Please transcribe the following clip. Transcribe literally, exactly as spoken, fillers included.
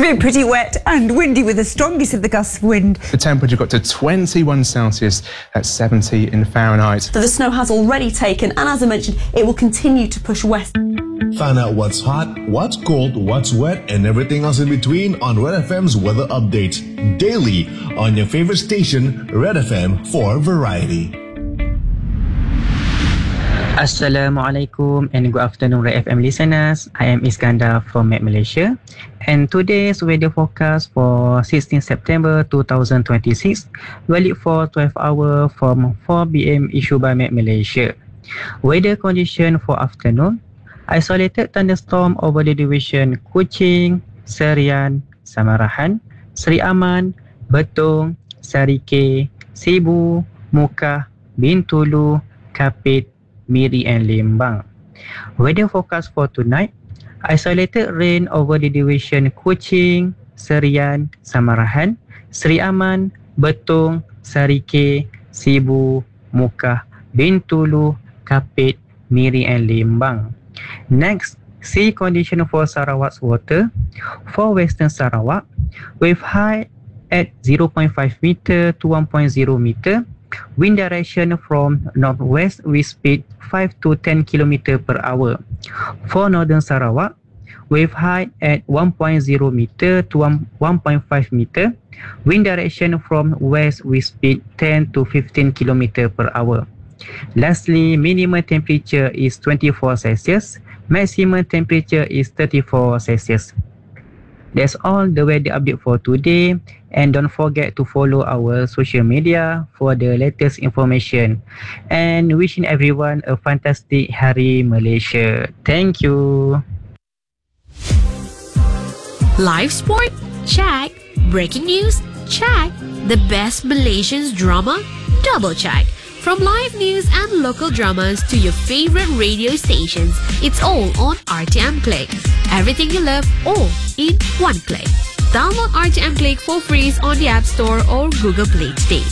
been pretty wet and windy with the strongest of the gusts of wind. The temperature got to twenty-one Celsius, that's seventy in Fahrenheit. So the snow has already taken, and as I mentioned, it will continue to push west. Find out what's hot, what's cold, what's wet, and everything else in between on Red F M's weather update. Daily on your favorite station, Red F M for variety. Assalamualaikum and good afternoon Red F M listeners. I am Iskandar from Met Malaysia, and today's weather forecast for sixteenth September two thousand twenty-six, valid for twelve hours from four p m issued by Met Malaysia. Weather condition for afternoon: isolated thunderstorm over the division Kuching, Serian, Samarahan, Seri Aman, Betong, Sarike, Cebu, Muka, Bintulu, Kapit, Miri and Lembang. Weather forecast for tonight: isolated rain over the division Kuching, Serian, Samarahan, Seri Aman, Betong, Sarike, Cebu, Muka, Bintulu, Kapit, Miri and Lembang. Next, sea condition for Sarawak's water. For Western Sarawak, wave height at zero point five meter to one point zero meter. Wind direction from northwest with speed five to ten kilometers per hour. For Northern Sarawak, wave height at one point zero meter to one point five meter. Wind direction from west with speed ten to fifteen kilometers per hour. Lastly, minimum temperature is twenty-four Celsius, maximum temperature is thirty-four Celsius. That's all the weather update for today, and don't forget to follow our social media for the latest information. And wishing everyone a fantastic Hari Malaysia. Thank you. Live sport? Check. Breaking news? Check. The best Malaysian drama? Double check. From live news and local dramas to your favorite radio stations, it's all on R T M Click. Everything you love, all in one click. Download R T M Click for free on the App Store or Google Play today.